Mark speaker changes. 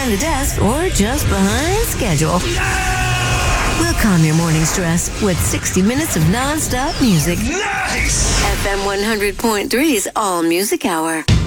Speaker 1: behind the desk or just behind schedule. We'll calm your morning stress with 60 minutes of non-stop music.
Speaker 2: Nice!
Speaker 1: FM 100.3's All Music Hour.